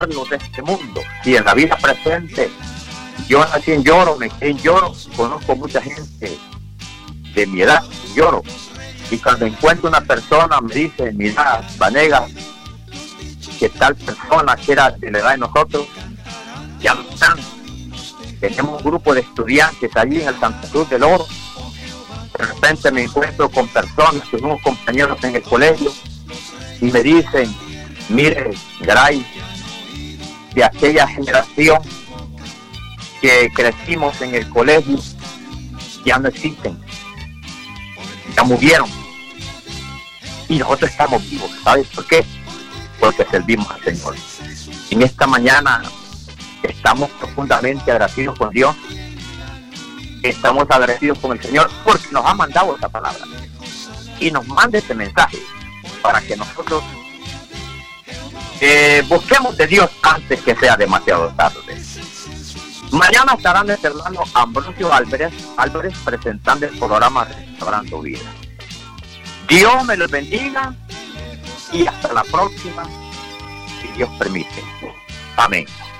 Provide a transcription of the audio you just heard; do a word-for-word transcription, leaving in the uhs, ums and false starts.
de este mundo. Y en la vida presente, yo nací en Lloro, me quedé en Lloro, conozco mucha gente de mi edad, en Lloro. Y cuando encuentro una persona, me dice, mira, Vanegas, que tal persona que era de la edad de nosotros, ya no están. Tenemos un grupo de estudiantes allí en el Santa Cruz del Oro. De repente me encuentro con personas, con unos compañeros en el colegio, y me dicen, mire, Gray, de aquella generación que crecimos en el colegio, ya no existen, ya murieron, y nosotros estamos vivos. ¿Sabes por qué? Porque servimos al Señor. En esta mañana estamos profundamente agradecidos con Dios, estamos agradecidos con el Señor porque nos ha mandado esta palabra y nos manda este mensaje para que nosotros eh, busquemos de Dios antes que sea demasiado tarde. Mañana estarán el hermano Ambrosio Álvarez, Álvarez presentando el programa Restaurando Vida. Dios me los bendiga y hasta la próxima, si Dios permite. Amén.